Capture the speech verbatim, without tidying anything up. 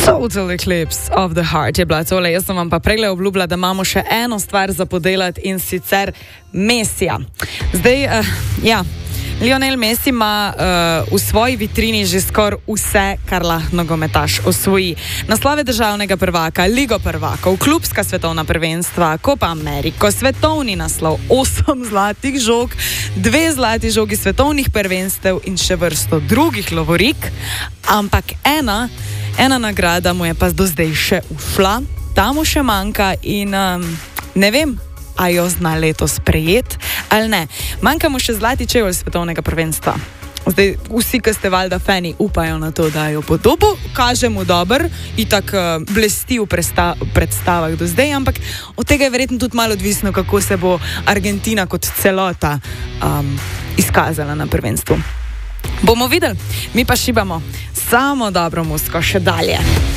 Total Eclipse of the Heart je bila tole. Jaz sem vam pa prej obljubila, da imamo še eno stvar za podelati in sicer Messija. Zdaj, uh, ja, Lionel Messi ima uh, v svoji vitrini že skoraj vse, kar lahko nogometaš osvoji. Naslove državnega prvaka, Ligo prvakov, klubska svetovna prvenstva, Copa Americo, svetovni naslov, osem zlatih žog, dve zlati žogi svetovnih prvenstev in še vrsto drugih lovorik, ampak ena, ena nagrada mu je pa do zdaj še ušla, ta mu še manjka in um, ne vem, a jo zna letos sprejeti ali ne. Manjka mu še zlati čevelj svetovnega prvenstva. Zdaj, vsi, ki ste valjda fani, upajo na to, da jo bo dobil, kaže mu dober, itak uh, blesti v presta- predstavah do zdaj, ampak od tega je verjetno tudi malo odvisno, kako se bo Argentina kot celota um, izkazala na prvenstvu. Bomo videli, mi pa šibamo samo dobro muziko še dalje.